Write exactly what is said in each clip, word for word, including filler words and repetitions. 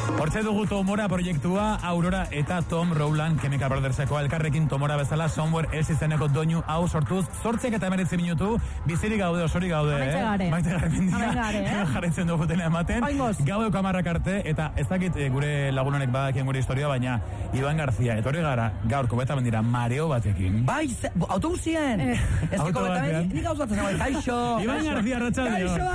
Hortze dugu Tomora proiektua, Aurora eta Tom Rowland Chemical Brotherseko elkarrekin Tomora bezala Somewhere Else izeneko doinu hau sortuz, zortziak eta emeretzi minutu, bizirik gaude, osorik gaude, Amaitze gare. eh? Maite gare mendia. Amaitze gare, eh? Jarretzen dugu tena ematen. Gaude kamarrak arte, eta ez dakit eh, gure lagunonek badakien gure historia, baina Iban Garzia, etorri gara, gaurko beta mendira, mareo batekin. Bai, autobusien! Eh. Ez que komentan, nik gauzatzen nagoen, kaixo! Iban Garzia, arratsalde. Kaixo,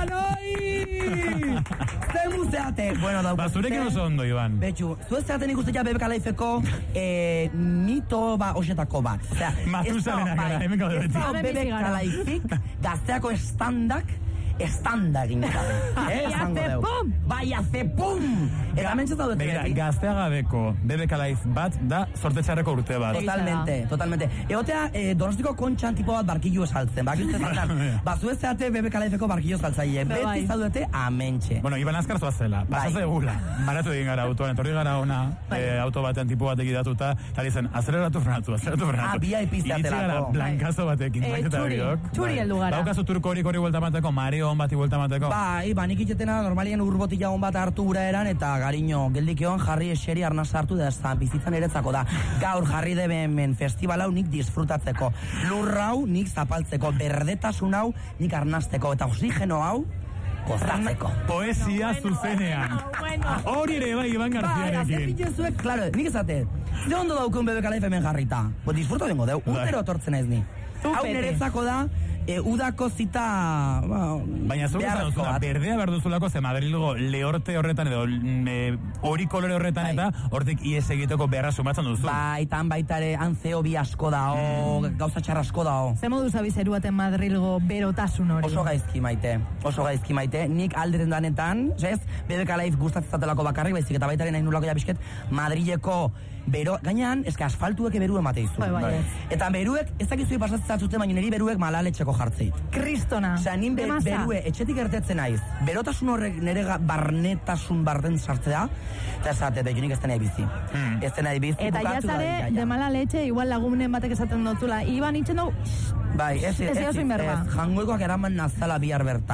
anoi! Zer muzeate! Bueno, daukazte. Bazurekin oso ondo, Iban. Betxu, zu ez zeaten ikuste ja B B K Lifeko eh, mito ba, osetako bat. Osea, Matuzalenak gara, hemen gaude beti. Ez da B B K Lifek gazteako estandak estanda egin gabe. Eh, Bai, hace pum! Bai, hace pum! Eta mentxez daude Begira, gazteagabeko B B K Life bat da sortetxarreko urte bat. Totalmente, totalmente. Egotea, eh, Donostiko kontxan tipo bat barkillo esaltzen. Baki uste zantan, bazu ez zeate B B K Lifeko barkillo saltzaile. Beti zaudete amentxe. Bueno, Iban azkar zoazela. Pasaz egula. Maratu egin gara autoan, etorri gara ona, eh, auto batean tipo bat egidatuta, eta dizen, azeleratu frenatu, azeleratu frenatu. Ah, B I P zeatelako. Iritsi gara blankazo batekin. Eh, txuri, txuri heldu gara. Daukazu turko horik hori buelta mateko, mareo hon bati buelta mateko. Bai, ba, nik itxetena normalien urbotila hon bat hartu gura eran, eta gariño, geldikioan jarri eseri arnaz hartu da, ez da, bizitzan eretzako da. Gaur jarri debe hemen festival hau nik disfrutatzeko. Lur hau nik zapaltzeko, berdetasun hau nik arnazteko, eta oxigeno hau gozatzeko. Poesia zuzenean. Hori ere bai, Iban Garziarekin. Bai, azte zuek, klaro, nik ezate, ze ondo daukun B B K Life hemen jarrita. Bo, disfruto dengo deu, urtero tortzen ez ni. Hau niretzako da, e, udako zita... Ba, baina zuk esan duzula, berdea behar duzulako, ze Madrilgo lehorte horretan edo e, hori kolore horretan bai. Eta hortik ies egiteko beharra sumatzen duzu. Baitan baitare antzeo bi asko dao, mm. gauza txarra asko dao. Ze modu zabizeruaten Madrilgo berotasun hori? Oso gaizki maite, oso gaizki maite. Nik alderen danetan, ez, B B K Life gustatzatelako bakarrik, baizik eta baitaren nahi nulako jabisket, Madrileko bero, gainean, eske asfaltuek beru emateizu. Bai, bai, ez. Eta beruek, ez dakizui pasatzen baina niri beruek malaletxeko jartzeit. Kristona. Osea, nin be, berue etxetik ertetzen naiz. Berotasun horrek nire barnetasun barden sartzea, eta esate, behiunik ez da nahi bizi. Hmm. Ez da nahi bizi. Eta jazare, de mala leche, igual lagunen batek esaten dutula, Iban itxen dugu, bai, ez, ez, ez, ez, jangoikoak eraman nazala bihar bertan.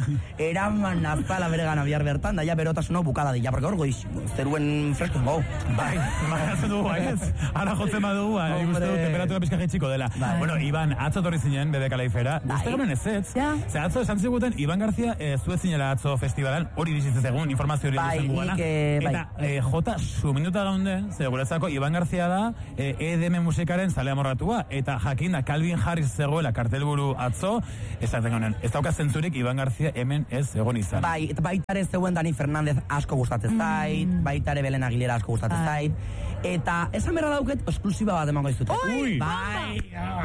Eraman nazala beregana bihar bertan, da ja berotasun hau bukada dira, porque hor goiz, zeruen fresko gau. Bai, baiatzen dugu, baiaz. Ara jotzen badugu, nik uste du temperatura pizka jetxiko dela. Bueno, Iban, atzo torri zinen, B B K Lifera, uste gomen ez ez. Ze atzo esan ziguten, Iban Garzia, zuet zinela atzo festivalan, hori bizitzen egun, informazio hori duzen gugana. Eta jota, suminduta gaunde, ze guretzako, Iban Garzia da, E D M musikaren zale amorratua, eta jakin da, Calvin Harris zegoela kartelburu atzo, esaten honen, ez dauka zentzurik Iban Garzia hemen ez egon izan. Bai, eta baitare zeuen Dani Fernandez asko gustatzen zait, mm. baitare Belen Aguilera asko gustatzen zait, eta esan berra dauket, esklusiba bat emango izute. Ui! Bai!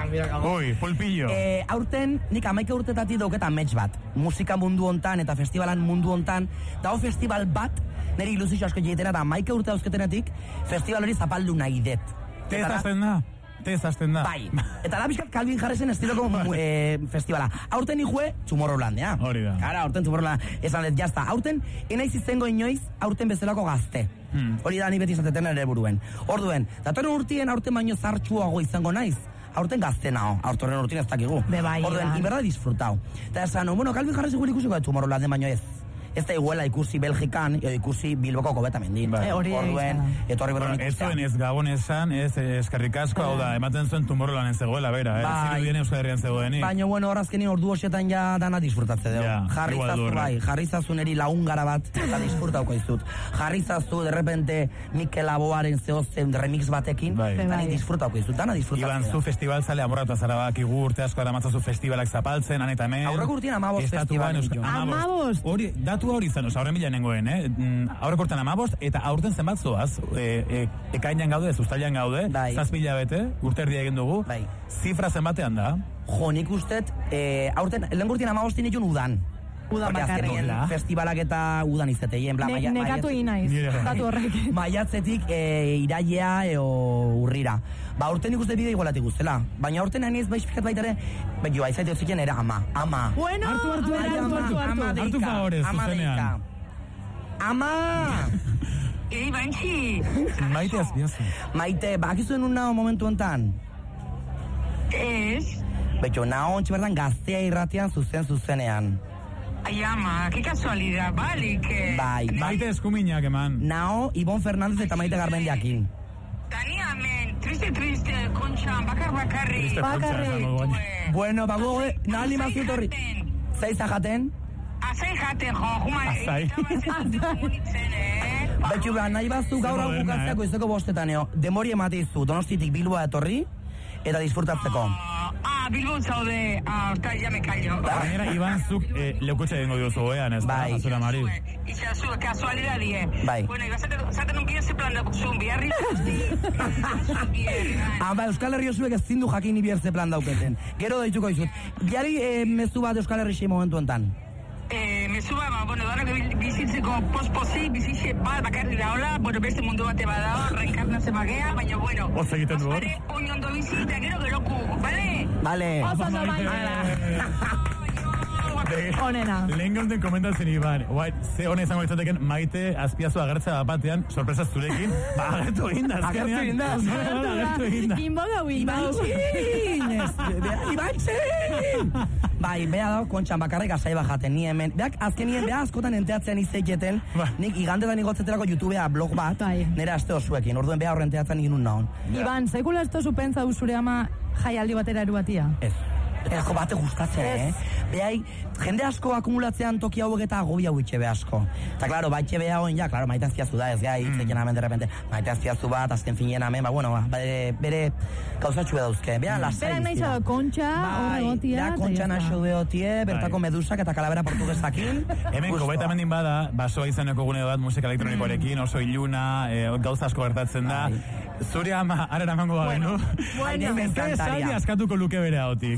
Ui, pulpillo! E, aurten, nik amaike urtetatik dauket amets bat. Musika mundu hontan eta festivalan mundu hontan, dago festival bat, niri ilusio asko egitena, da amaike urte dauzketenetik, festival hori zapaldu nahi det. Te azten da? Te azten da? Bai. Eta da bizkat Calvin Harrisen estiloko e, festivala. Aurten ikue, Tomorrowlandea. Hori da. Gara, aurten Tomorrowland, esan dut, jazta. Aurten, enaiz izango inoiz, aurten bezalako gazte. Hmm. Hori da ni beti izateten ere buruen. Orduen, datorren urtien aurten baino zartxuago izango naiz. Aurten gazte nao, aurten urtien ez dakigu. Bebai, orduen, inberda disfrutau. Eta esan, bueno, Calvin Harris igual ikusiko de Tomorrowland baino ez. Ez da iguela ikusi Belgikan, edo ikusi Bilboko kobetamendin. Bai. Hori orduen, etorri berron ikustea. Ez zuen ez Gabon esan, ez eskerrik asko, hau da, ematen zuen Tomorrowlanden zegoela, bera, eh? Ziru dien Euskal Herrian zegoenik. Baina, bueno, horazkenin ordu hoxetan ja dana disfrutatze dugu. Ja, jarrizazu, bai, jarrizazu neri laungara bat, eta disfrutauko izut. Jarrizazu, de repente, Mikel Laboaren zehozen remix batekin, bai. Eta ni disfrutauko izut, dana disfrutatzea. Iban, zu festival zale amorratu azarabak, igu urte asko eramatzazu festivalak zapaltzen, han eta hemen. Aurreko urtien amabost festival. Amabost? Hori, datu hori izan, oza, horren bila nengoen, eh? Aurreko urtean amabost, eta aurten zenbat zoaz, e, e, ekainan gaude, zuztailan gaude, bai. Zazpila bete, urte erdia egin dugu, bai. Zifra zenbatean da? Jo, nik ustet, e, aurten, lehen urtean amabostin ikun udan. Udan bakarrien. Festivalak eta udan izateien. Ne, maia, nekatu egin naiz, datu horrek. Maiatzetik e, irailea eo urrira. Ba, urten ikuste bide igualatik guztela. Baina urten hain ez baixikat baitare, bai joa, izaite otziken ere ama, ama. Bueno, hartu, hartu, hartu, hartu, hartu, hartu, hartu favorez, zuzenean. Ama! Ei, bantxi! Maite azbiazu. Maite, bakizuen un nao momentu enten? Ez. Betxo, nao ontsi berdan gaztea irratian zuzen zuzenean. Ay, ama, qué casualidad, vale, que... Bai, bai. Maite eskuminak eman. Nao, Ibon Fernández eta Maite Garmendiakin. Tania, men, triste, triste, kontxan, bakar, bakarri. Triste kontxa, Bakarrik. esango guain. Bueno, bago, nahal imazut horri. Zeiza jaten? Azai jaten, jo, juma, Azai. Betxu behar, nahi bazu gaur hau moderna, bukatzeko eh? izeko bostetan, eo. Demori ematizu, Donostitik Bilboa etorri, eta disfrutatzeko. Ah, Bilbon zaude, ah, eta ya me callo. Gainera, Iban, zuk eh, leukotxe egingo diozu oean, ez da, Bai. azura mari. Itxasu, casualidad, die. Bai. Bueno, iba zaten un bide ze plan daukuzun, biharri Ah, ba, Euskal Herri osuek ez zindu jakin ibiertze plan dauketen. Gero deituko izut. Biari eh, mezu bat Euskal Herri sei momentu enten. Eh, me suba, ba, bueno, danak bizitzeko pos-posi, bizitze bat, bakarri daola, bueno, beste mundu bate badao, reenkarnatze magea, baina, bueno, Oz egiten du hor. ospare, oinondo bizi, eta gero geroku, bale? Bale. Oso oso Maite. Onena. Lehen gauden komentatzen Iban, guai, ze hone izango izateken Maite azpiazu agertza bat batean, sorpresa zurekin, ba, agertu egin da, azkenean. Agertu egin da. Agertu egin da. Inboga Windows. Ibantxin! Ibantxin! Bai, beha da, kontxan bakarrik azai bajaten, ni hemen. Beak, azkenien, beha askotan enteatzen izeketen, Ba. nik igandetan igotzeterako YouTubea blog bat, Bai. nire aste osuekin, orduen beha horren teatzen iginun naon. Iban, sekula esto zu pentsa zure ama jaialdi batera eruatia? Ez. Ezko bate gustatzen, Ez. eh? Behai, jende asko akumulatzean toki hauek eta agobi hau itxe be asko. Eta, klaro, baitxe beha hoin, ja, klaro, maite azpiazu da, ez gai, Mm. itzeken amen, de repente, maite azpiazu bat, azken finien amen, ba, bueno, ba, bere, bere gauzatxu dauzke, beha, lasai Berak nahi biztia. zado kontxa, horre Bai, gotia. da, eta kontxa ya naxo está. beotie, bertako Bai. medusak eta kalabera portugesakin. Hemen, Gustoa. kobeta mendin bada, basoa izaneko gune bat musika elektronikoarekin, oso iluna, eh, gauza asko gertatzen da. Bai. Zure ama, arera mango da, Bueno, no? bueno, me Zer esaldi encantaría. askatuko luke bere hautik.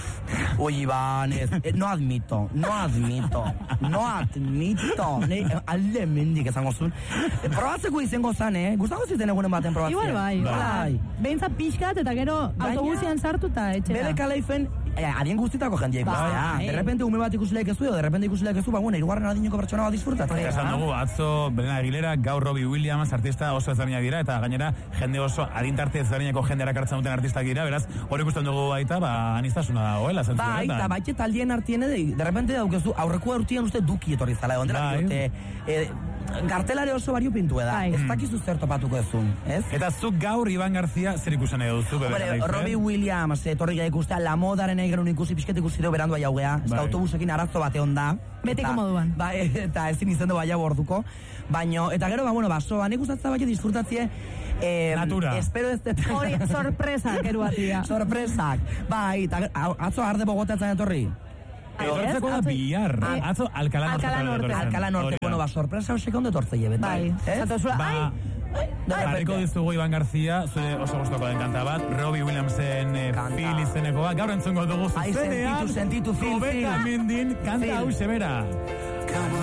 Uy, Iván, ez, eh, no admito, no admito, no admito. Ne, alde mendik esango zuen. Eh, Probatzeko izango zan, eh? Gustako ziten egunen baten probatzea. Igual bai, Bai. behintzat pixkat eta gero Baina- autobusian sartu eta etxera. Bere kaleifen, eh, adien guztitako jendia ikustea. Bai. De repente ume bat ikusileak ez du, edo de repente ikusileak ez du, ba, bueno, irugarren adineko pertsona bat disfrutatzen. Esan dugu, atzo Belén Aguilera, gaur Robbie Williams artista oso ezberdinak dira, eta gainera jende oso adintarte ezberdineko jendera kartzen duten artistak dira, beraz, hori ikusten dugu baita, ba, anistasuna dagoela, zentzu Bai, eta baitxe taldien artien edo, de repente daukezu, aurreko urtean uste duki etorri zala, egon dela Bai. diote, eh, gartelare oso bario pintu da, Bai. ez dakizu zer topatuko ezun, ez? Eta zuk gaur Iban Garzia zer ikusen edo duzu, bebe. Hombre, Robbie Williams, etorri gai ikustea, la modaren egeron ikusi, pixket ikusi dugu berandu aiaugea, ez Bai. da autobusekin arazo bate onda. Betiko Eta- moduan. Ba, eta ezin izan du baia borduko. Baino, eta gero, ba, bueno, baso, nik ustatza baina disfrutatzie, eh, Natura. espero ez dut. Hori, sorpresa, keruatia. Sorpresak. Bai, eta ge- hau- atzo arde bogotatzen etorri. Etortzeko da Atzo- bihar. Eh, Atzo Alcalá Norte. Alcalá Norte. etortzen. Alcalá Norte, Hori da. bueno, ba, sorpresa hosek ondo etortzei ebet. Bai, zatozula, Ba, ai, jarriko dizugu Iban Garzia, zure oso gustoko den kanta bat, Robbie Williamsen eh, Kanta. Phil izeneko bat, gaur entzungo dugu Ai, zuzenean, sentitu, sentitu, Phil, Kobeta Phil. Mendin, kanta Phil. hau sebera.